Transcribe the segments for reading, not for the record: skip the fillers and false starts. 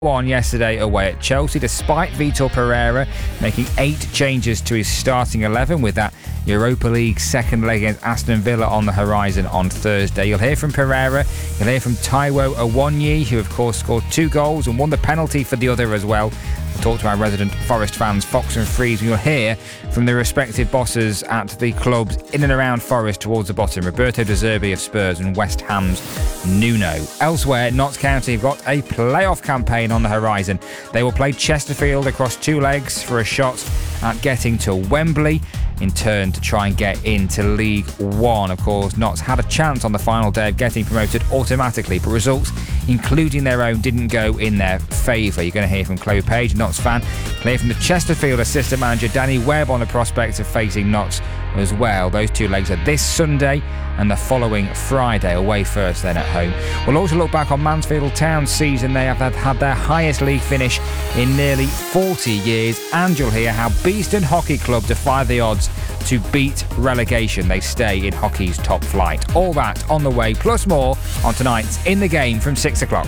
1 yesterday away at Chelsea, despite Vitor Pereira making 8 changes to his starting 11 with that Europa League second leg against Aston Villa on the horizon on Thursday. You'll hear from Pereira, you'll hear from Taiwo Awoniyi, who of course scored 2 goals and won the penalty for the other as well. We'll talk to our resident Forest fans, Fox and Freeze, and you'll hear from the respective bosses at the clubs in and around Forest towards the bottom, Roberto De Zerbi of Spurs and West Ham's Nuno. Elsewhere, Notts County have got a playoff campaign on the horizon. They will play Chesterfield across 2 legs for a shot at getting to Wembley in turn to try and get into League One. Of course, Notts had a chance on the final day of getting promoted automatically, but results, including their own, didn't go in their favour. You're going to hear from Chloe Page, Notts fan. You'll hear from the Chesterfield assistant manager Danny Webb on the prospects of facing Notts as well. Those 2 legs are this Sunday and the following Friday, away first, then at home. We'll also look back on Mansfield Town's season. They have had their highest league finish in nearly 40 years, and you'll hear how Beeston Hockey Club defy the odds to beat relegation. They stay in hockey's top flight. All that on the way, plus more on tonight's In the Game from 6 o'clock.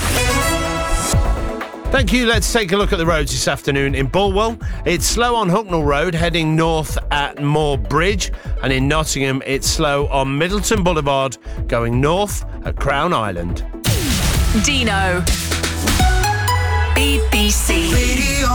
Thank you. Let's take a look at the roads this afternoon in Bulwell. It's slow on Hucknall Road heading north at Moor Bridge, and in Nottingham it's slow on Middleton Boulevard going north at Crown Island. Dino. BBC Radio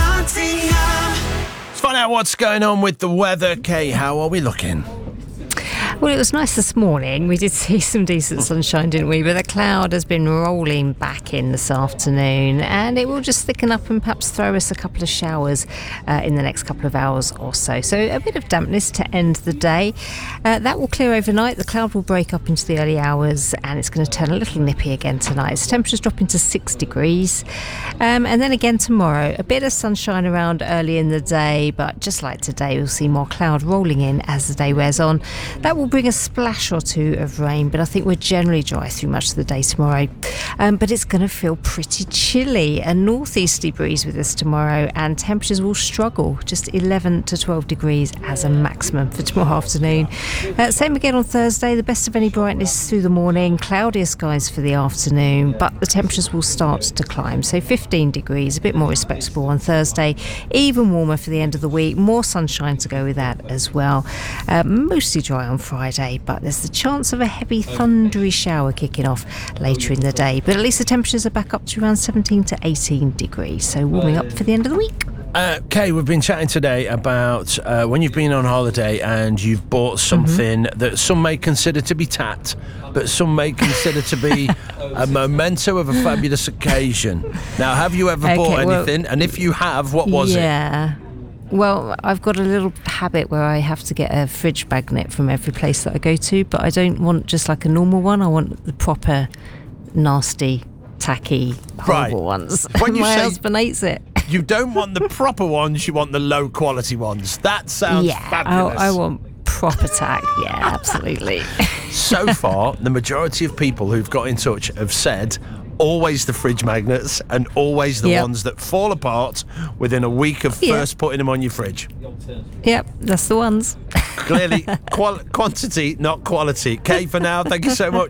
Nottingham. Let's find out what's going on with the weather. Kay, how are we looking? Well, it was nice this morning. We did see some decent sunshine, didn't we? But the cloud has been rolling back in this afternoon, and it will just thicken up and perhaps throw us a couple of showers in the next couple of hours or so. So a bit of dampness to end the day. That will clear overnight. The cloud will break up into the early hours, and it's going to turn a little nippy again tonight. So temperatures dropping to 6 degrees. And then again tomorrow, a bit of sunshine around early in the day, but just like today, we'll see more cloud rolling in as the day wears on. That will bring a splash or 2 of rain, but I think we're generally dry through much of the day tomorrow. But it's going to feel pretty chilly. A northeasterly breeze with us tomorrow, and temperatures will struggle, just 11 to 12 degrees as a maximum for tomorrow afternoon. Same again on Thursday, the best of any brightness through the morning, cloudier skies for the afternoon, but the temperatures will start to climb. So 15 degrees, a bit more respectable on Thursday, even warmer for the end of the week, more sunshine to go with that as well. Mostly dry on Friday, but there's the chance of a heavy thundery shower kicking off later in the day. But at least the temperatures are back up to around 17 to 18 degrees, so warming up for the end of the week. Kay, we've been chatting today about when you've been on holiday and you've bought something that some may consider to be tat, but some may consider to be a memento of a fabulous occasion. Now, have you ever bought anything? And if you have, what was it? Yeah. Well, I've got a little habit where I have to get a fridge magnet from every place that I go to, but I don't want just like a normal one. I want the proper, nasty, tacky, horrible ones. When you My say husband hates it. You don't want the proper ones, you want the low quality ones. That sounds fabulous. I want proper tack. Yeah, absolutely. So far, the majority of people who've got in touch have said always the fridge magnets and always the ones that fall apart within a week of first putting them on your fridge. Yep, that's the ones. Clearly, quantity, not quality. Kay, for now, thank you so much.